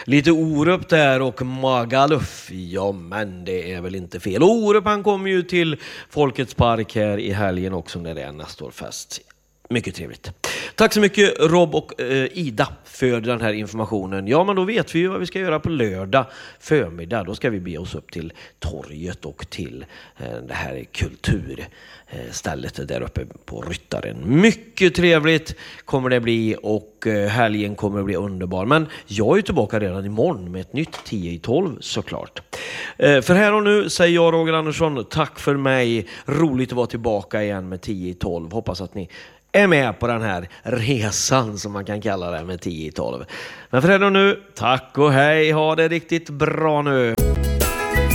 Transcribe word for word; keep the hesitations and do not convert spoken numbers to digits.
Lite Orup där och Magaluf. Ja, men det är väl inte fel. Orup, han kommer ju till Folkets park här i helgen också när det är nästa år fest. Mycket trevligt. Tack så mycket Rob och eh, Ida för den här informationen. Ja, men då vet vi ju vad vi ska göra på lördag förmiddag. Då ska vi be oss upp till torget och till eh, det här kulturstället där uppe på Ryttaren. Mycket trevligt kommer det bli och eh, helgen kommer att bli underbar. Men jag är ju tillbaka redan imorgon med ett nytt tio i tolv såklart. Eh, för här och nu säger jag Roger Andersson, tack för mig. Roligt att vara tillbaka igen med tio i tolv. Hoppas att ni är med på den här resan som man kan kalla det med tio i tolv. Men för det nu, tack och hej, ha det riktigt bra nu.